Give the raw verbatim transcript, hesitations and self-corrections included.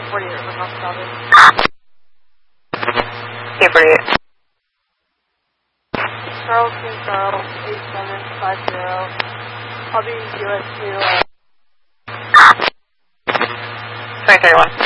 forty-eight, we're not stopping. K forty-eight. Charles King Charles, eight seven five zero. I'll be U S two. twenty thirty-one.